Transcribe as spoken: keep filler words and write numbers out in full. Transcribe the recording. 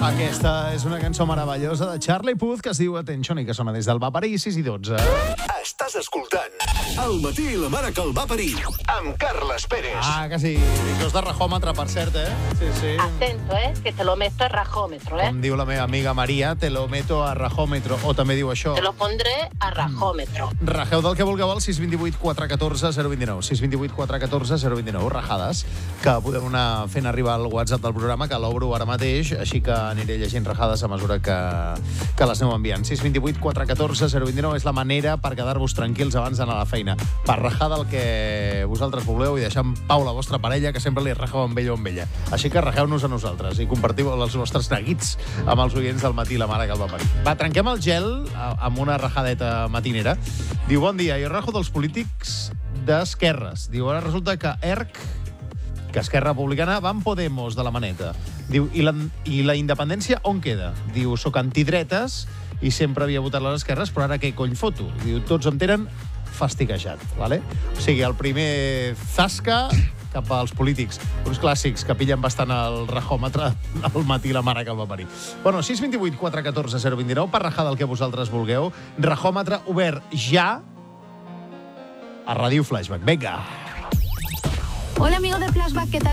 Aquesta és una cançó meravellosa de Charlie Puth que es diu Attention i que sona des del Va parir sis i dotze. Estàs escoltant El matí i la mare que el va parir amb Carles Pérez. Ah, que sí. Això és de rajòmetre, per cert, eh? Sí, sí. Atento, eh? Que te lo meto a rajómetro, eh? Com diu la meva amiga Maria, te lo meto a rajómetro. O també diu això. Te lo pondré a rajómetro. Rajeu del que vulgueu al sis dos vuit quatre un quatre zero dos nou. sis dos vuit quatre un quatre zero dos nou. Rajades que podeu anar fent arribar al WhatsApp del programa, que l'obro ara mateix, així que aniré llegint rajades a mesura que, que les aneu enviant. sis dos vuit quatre un quatre zero dos nou és la manera per quedar-vos tranquils abans d'anar a la feina. Per rajar del que vosaltres voleu i deixar en pau la vostra parella, que sempre li rajeu amb ell o amb ella. Així que rajeu-nos a nosaltres i compartiu els vostres neguits amb els oients del matí la mare que el va parir. Va, trenquem el gel amb una rajadeta matinera. Diu, bon dia, jo rajo dels polítics d'esquerres. Diu, ara resulta que ERC, que Esquerra Republicana, va amb Podemos de la maneta. Diu, i la, i la independència on queda? Diu, soc antidretes i sempre havia votat les esquerres, però ara què cony foto? Diu, tots em tenen fastiguejat, vale? O sigui, el primer zasca cap als polítics, uns clàssics que pillen bastant el rajòmetre al matí la mare que el va parir. Bueno, sis dos vuit quatre un quatre zero dos nou per rajar del que vosaltres vulgueu. Rajòmetre obert ja a Ràdio Flashback. Vinga! Hola amigos de Flashback, ¿qué tal?